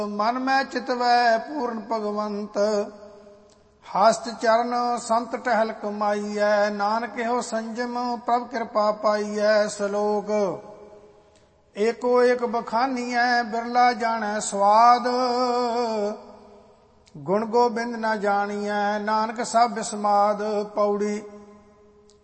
ਮਨ ਮੈਂ ਚਿਤਵੈ ਪੂਰਨ ਭਗਵੰਤ, ਹਸਤ ਚਰਨ ਸੰਤ ਟਹਿਲ ਕਮਾਈਐ। ਨਾਨਕ ਇਹੋ ਸੰਜਮ ਪ੍ਰਭ ਕਿਰਪਾ ਪਾਈਐ। ਸ਼ਲੋਕ ਏਕੋ ਏਕ ਬਖਾਨੀਐ, ਬਿਰਲਾ ਜਾਣੈ ਸਵਾਦ। ਗੁਣ ਗੋਬਿੰਦ ਨਾ ਜਾਣੀਐ, ਨਾਨਕ ਸਭ ਬਿਸਮਾਦ। ਪੌੜੀ